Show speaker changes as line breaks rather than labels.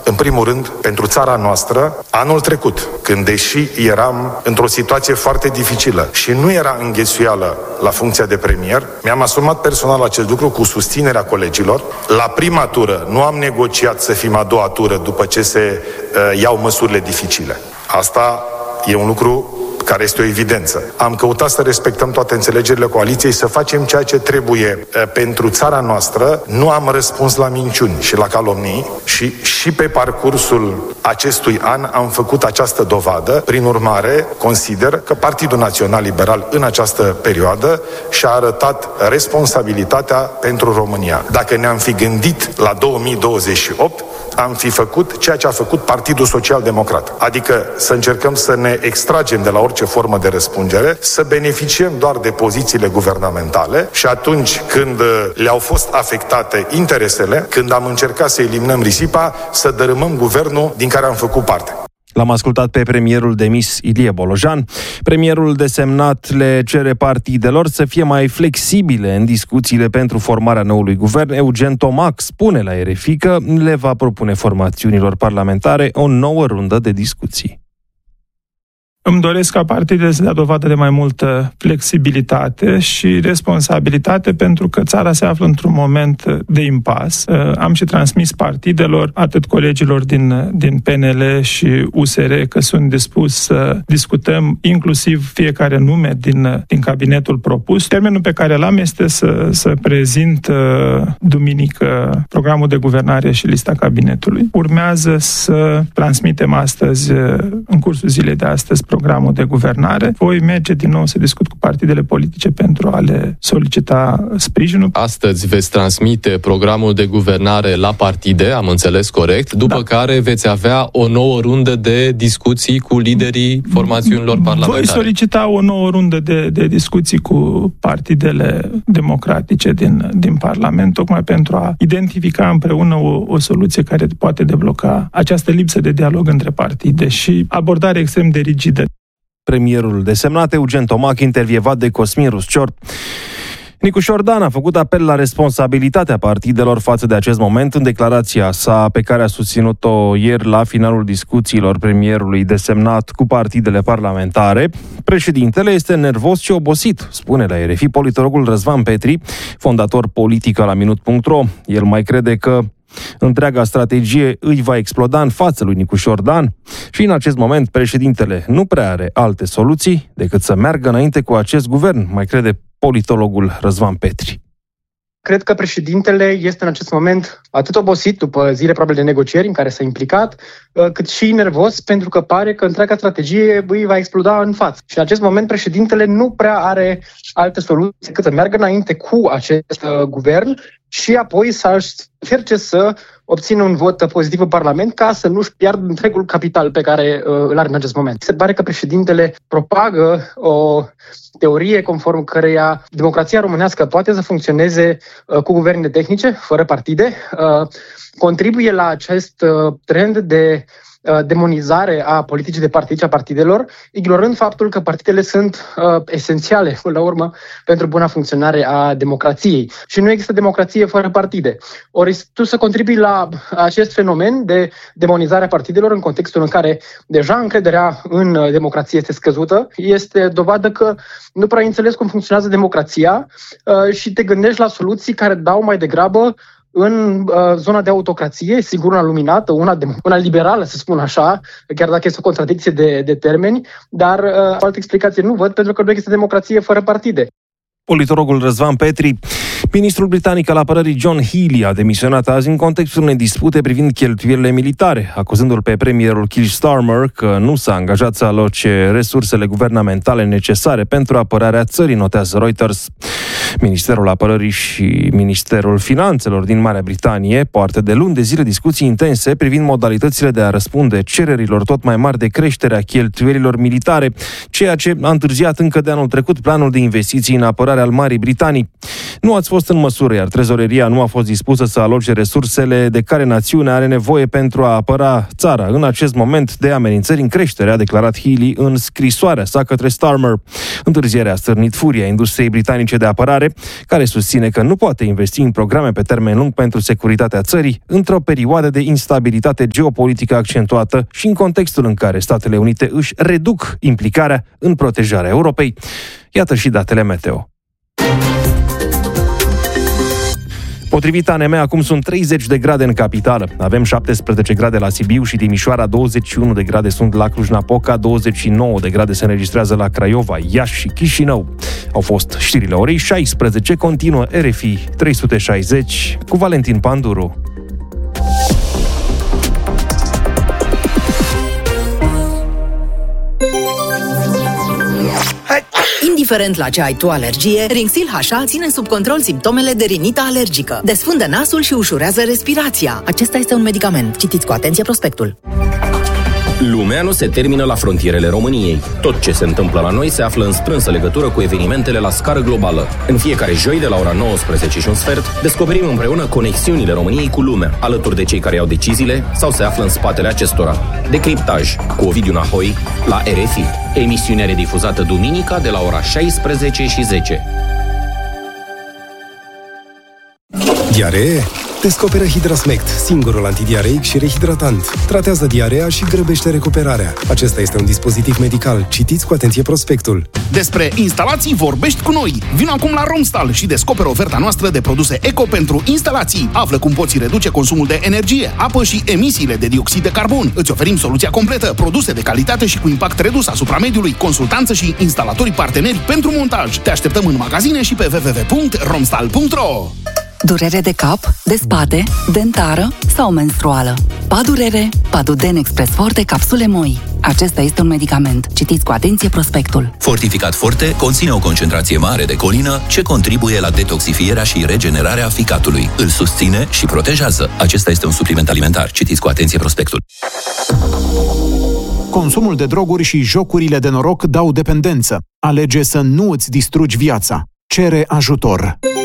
În primul rând, pentru țara noastră, anul trecut, când deși eram într-o situație foarte dificilă și nu era înghesuială la funcția de premier, mi-am asumat personal acest lucru cu susținerea colegilor. La prima tură nu am negociat să fim a doua tură după ce se iau măsurile dificile. Asta e un lucru care este o evidență. Am căutat să respectăm toate înțelegerile coaliției, să facem ceea ce pentru țara noastră. Nu am răspuns la minciuni și la calomnii și pe parcursul acestui an am făcut această dovadă. Prin urmare, consider că Partidul Național Liberal în această perioadă și-a arătat responsabilitatea pentru România. Dacă ne-am fi gândit la 2028, am fi făcut ceea ce a făcut Partidul Social Democrat. Adică să încercăm să ne extragem de la orice formă de răspundere, să beneficiem doar de pozițiile guvernamentale și atunci când le-au fost afectate interesele, când am încercat să eliminăm risipa, să dărâmăm guvernul din care am făcut parte.
L-am ascultat pe premierul demis Ilie Bolojan. Premierul desemnat le cere partidelor să fie mai flexibile în discuțiile pentru formarea noului guvern. Eugen Tomac spune la RFI că le va propune formațiunilor parlamentare o nouă rundă de discuții.
Îmi doresc ca partidele să dea dovadă de mai multă flexibilitate și responsabilitate, pentru că țara se află într-un moment de impas. Am și transmis partidelor, atât colegilor din PNL și USR, că sunt dispus să discutăm inclusiv fiecare nume din cabinetul propus. Termenul pe care l-am este să prezint duminică programul de guvernare și lista cabinetului. Urmează să transmitem astăzi, în cursul zilei de astăzi, programul de guvernare. Voi merge din nou să discut cu partidele politice pentru a le solicita sprijinul.
Astăzi veți transmite programul de guvernare la partide, am înțeles corect, după care veți avea o nouă rundă de discuții cu liderii formațiunilor parlamentare.
Voi solicita o nouă rundă de discuții cu partidele democratice din Parlament, tocmai pentru a identifica împreună o soluție care poate debloca această lipsă de dialog între partide și abordare extrem de rigidă.
Premierul desemnat Eugen Tomac, intervievat de Cosmin Ruscior. Nicu Șordan a făcut apel la responsabilitatea partidelor față de acest moment în declarația sa pe care a susținut-o ieri la finalul discuțiilor premierului desemnat cu partidele parlamentare. Președintele este nervos și obosit, spune la RFI politologul Răzvan Petri, fondator politică la Minut.ro. El mai crede că întreaga strategie îi va exploda în fața lui Nicu Șordan și în acest moment președintele nu prea are alte soluții decât să meargă înainte cu acest guvern, mai crede politologul Răzvan Petri.
Cred că președintele este în acest moment atât obosit după zile probabil de negocieri în care s-a implicat, cât și nervos pentru că pare că întreaga strategie îi va exploda în față. Și în acest moment președintele nu prea are alte soluții decât să meargă înainte cu acest guvern și apoi să încerce să obțină un vot pozitiv în Parlament ca să nu-și piardă întregul capital pe care îl are în acest moment. Se pare că președintele propagă o teorie conform căreia democrația românească poate să funcționeze cu guverne tehnice, fără partide, contribuie la acest trend de demonizare a politicii de partid și a partidelor, ignorând faptul că partidele sunt esențiale, până la urmă, pentru buna funcționare a democrației. Și nu există democrație fără partide. Ori tu să contribui la acest fenomen de demonizare a partidelor în contextul în care deja încrederea în democrație este scăzută, este dovadă că nu prea înțelegi cum funcționează democrația și te gândești la soluții care dau mai degrabă în zona de autocrație, sigur una luminată, una liberală, să spun așa, chiar dacă este o contradicție de termeni, dar o altă explicație nu văd, pentru că nu există democrație fără partide.
Politologul Răzvan Petri. Ministrul britanic al apărării John Healey a demisionat azi în contextul unei dispute privind cheltuielile militare, acuzându-l pe premierul Keir Starmer că nu s-a angajat să aloce resursele guvernamentale necesare pentru apărarea țării, notează Reuters. Ministerul Apărării și Ministerul Finanțelor din Marea Britanie poartă de luni de zile discuții intense privind modalitățile de a răspunde cererilor tot mai mari de creștere a cheltuielilor militare, ceea ce a întârziat încă de anul trecut planul de investiții în apărare al Marii Britanii. Nu ați fost în măsură, iar trezoreria nu a fost dispusă să aloce resursele de care națiunea are nevoie pentru a apăra țara în acest moment de amenințări în creștere, a declarat Healey în scrisoarea sa către Starmer. Întârzierea a stârnit furia industriei britanice de apărare, Apărare, care susține că nu poate investi în programe pe termen lung pentru securitatea țării într-o perioadă de instabilitate geopolitică accentuată și în contextul în care Statele Unite își reduc implicarea în protejarea Europei. Iată și datele meteo. Potrivit ANM, acum sunt 30 de grade în capitală. Avem 17 grade la Sibiu și Timișoara, 21 de grade sunt la Cluj-Napoca, 29 de grade se înregistrează la Craiova, Iași și Chișinău. Au fost știrile orei 16, continuă RFI 360 cu Valentin Panduru.
Indiferent la ce ai tu alergie, Rinxil HA ține sub control simptomele de rinită alergică. Desfundă nasul și ușurează respirația. Acesta este un medicament. Citiți cu atenție prospectul.
Lumea nu se termină la frontierele României. Tot ce se întâmplă la noi se află în strânsă legătură cu evenimentele la scară globală. În fiecare joi, de la ora 19:15, descoperim împreună conexiunile României cu lumea, alături de cei care iau deciziile sau se află în spatele acestora. Decriptaj cu Ovidiu Nahoi la RFI. Emisiunea redifuzată duminica de la ora 16:10.
Diaree? Descoperă Hidrasmect, singurul antidiareic și rehidratant. Tratează diarea și grăbește recuperarea. Acesta este un dispozitiv medical. Citiți cu atenție prospectul.
Despre instalații vorbești cu noi. Vino acum la Romstal și descoperă oferta noastră de produse eco pentru instalații. Află cum poți reduce consumul de energie, apă și emisiile de dioxid de carbon. Îți oferim soluția completă, produse de calitate și cu impact redus asupra mediului, consultanță și instalatori parteneri pentru montaj. Te așteptăm în magazine și pe www.romstal.ro.
Durere de cap, de spate, dentară sau menstruală. Padurere, Paduden Express Forte, capsule moi. Acesta este un medicament. Citiți cu atenție prospectul.
Fortificat Forte conține o concentrație mare de colină ce contribuie la detoxifierea și regenerarea ficatului. Îl susține și protejează. Acesta este un supliment alimentar. Citiți cu atenție prospectul.
Consumul de droguri și jocurile de noroc dau dependență. Alege să nu îți distrugi viața. Cere ajutor.